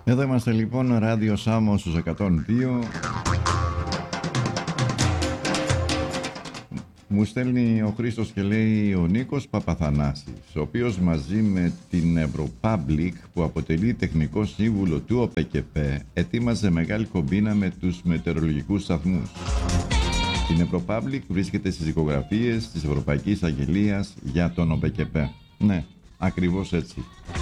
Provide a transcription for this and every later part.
Εδώ είμαστε λοιπόν, Ράδιο Σάμο στους 102. Μου στέλνει ο Χρήστος και λέει ο Νίκος Παπαθανάσης, ο οποίος μαζί με την Ευρωπάμπλικ, που αποτελεί τεχνικό σύμβουλο του ΟΠΕΚΕΠΕ, ετοίμαζε μεγάλη κομπίνα με τους μετεωρολογικούς σταθμούς. Την Ευρωπάμπλικ βρίσκεται στις δικογραφίες της Ευρωπαϊκής Αγγελίας για τον ΟΠΕΚΕΠΕ. Ναι, ακριβώς έτσι.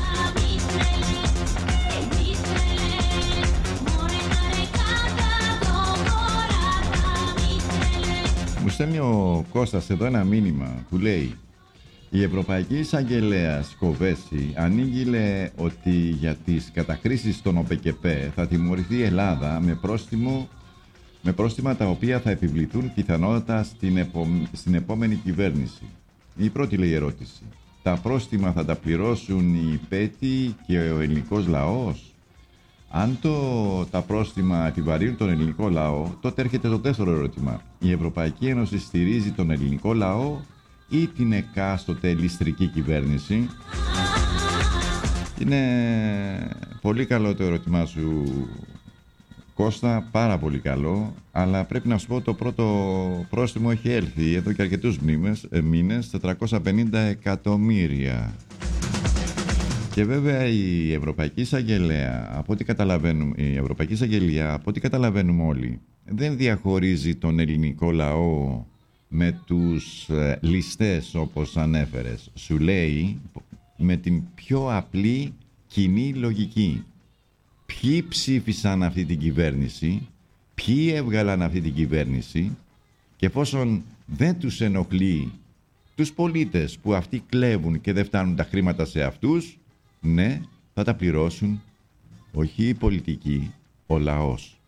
Μου στέλνει ο Κώστας εδώ ένα μήνυμα που λέει: η Ευρωπαϊκή Εισαγγελέας Κοβέση ανήγγειλε ότι για τις καταχρήσεις των ΟΠΕΚΕΠΕ θα τιμωρηθεί η Ελλάδα με πρόστιμα τα οποία θα επιβληθούν πιθανότατα στην επόμενη κυβέρνηση. Η πρώτη, λέει, ερώτηση: τα πρόστιμα θα τα πληρώσουν οι υπέτειοι και ο ελληνικός λαός? Αν τα πρόστιμα επιβαρύνουν τον ελληνικό λαό, τότε έρχεται το δεύτερο ερώτημα. Η Ευρωπαϊκή Ένωση στηρίζει τον ελληνικό λαό ή την εκάστοτε ληστρική κυβέρνηση? Είναι πολύ καλό το ερώτημά σου, Κώστα, πάρα πολύ καλό, αλλά πρέπει να σου πω το πρώτο πρόστιμο έχει έλθει εδώ και αρκετούς μήνες, 450 εκατομμύρια. Και βέβαια η Ευρωπαϊκή Εισαγγελία, από ό,τι καταλαβαίνουμε όλοι, δεν διαχωρίζει τον ελληνικό λαό με τους ληστές όπως ανέφερες. Σου λέει με την πιο απλή κοινή λογική. Ποιοι ψήφισαν αυτή την κυβέρνηση, ποιοι έβγαλαν αυτή την κυβέρνηση, και εφόσον δεν τους ενοχλεί τους πολίτες που αυτοί κλέβουν και δεν φτάνουν τα χρήματα σε αυτούς, ναι, θα τα πληρώσουν όχι οι πολιτικοί, ο λαός.